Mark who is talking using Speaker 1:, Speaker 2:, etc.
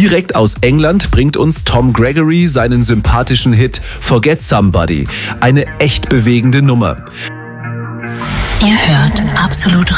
Speaker 1: Direkt aus England bringt uns Tom Gregory seinen sympathischen Hit Forget Somebody. Eine echt bewegende Nummer.
Speaker 2: Ihr hört Absolut